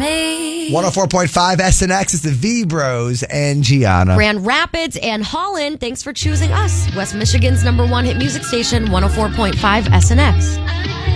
me. 104.5 SNX is the V-Bros and Gianna. Grand Rapids and Holland, thanks for choosing us. West Michigan's #1 hit music station, 104.5 SNX.